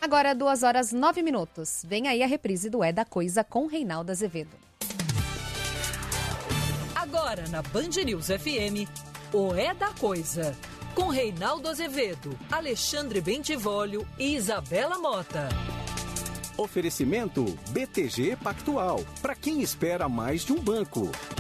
Agora 2h09. Vem aí a reprise do É da Coisa com Reinaldo Azevedo. Agora na Band News FM, o É da Coisa, com Reinaldo Azevedo, Alexandre Bentivolio e Isabela Mota. Oferecimento BTG Pactual, para quem espera mais de um banco.